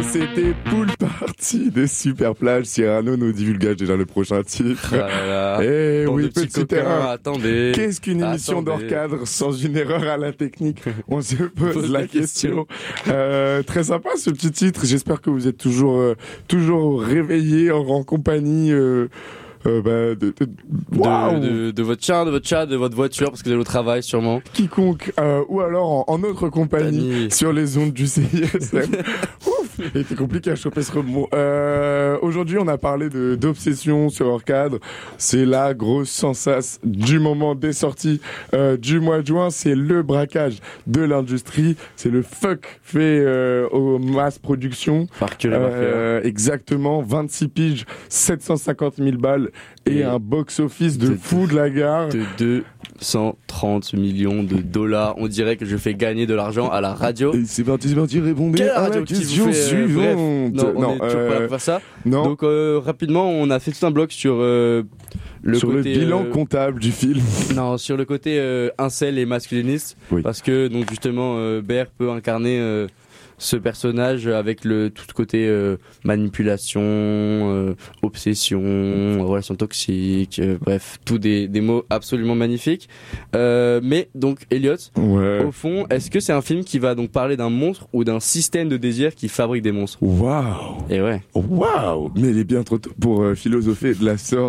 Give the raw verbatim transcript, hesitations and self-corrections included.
c'était Pool Party des Super Plages. Cyrano nous divulgage déjà le prochain titre. Ah Eh Bande oui, de petits petit coquins, terrain. attendez. Qu'est-ce qu'une émission Attendez. d'hors-cadre sans une erreur à la technique? On se pose, Pose la la question. Euh, très sympa ce petit titre. J'espère que vous êtes toujours, euh, toujours réveillés en, en compagnie. Euh, Euh, bah, de, de, waouh. de, de, de votre chien, de votre chat, de votre voiture, parce que vous allez au travail sûrement. Quiconque, euh, ou alors en, en notre compagnie, Dani. sur les ondes du C I S M. Ouf, il était compliqué à choper ce mot. Euh, aujourd'hui, on a parlé de d'obsession sur hors cadre. C'est la grosse sensation du moment des sorties euh, du mois de juin. C'est le braquage de l'industrie. C'est le fuck fait euh, aux mass production. Par cœur et par cœur. Euh, exactement, vingt-six piges, sept cent cinquante mille balles et, Et un box-office de de- fou de la gare. De deux cent trente millions de dollars. On dirait que je fais gagner de l'argent à la radio. Et c'est parti, c'est parti, répondez Quelle à radio la qui question vous fait, euh, bref. suivante. Non, on est toujours euh, pas là pour faire ça. non. Donc euh, rapidement, on a fait tout un blog sur euh, le sur côté le bilan euh, comptable du film. non, sur le côté euh, incel et masculiniste, Oui. parce que donc justement euh, B R peut incarner euh, ce personnage avec le tout le côté euh, manipulation, euh, obsession, relation toxique, euh, bref, tous des des mots absolument magnifiques. Euh, mais donc Elliot, Ouais. au fond, est-ce que c'est un film qui va donc parler d'un monstre ou d'un système de désir qui fabrique des monstres? Waouh. Et ouais. Waouh. Mais il est bien trop tôt pour euh, philosopher de la sorte.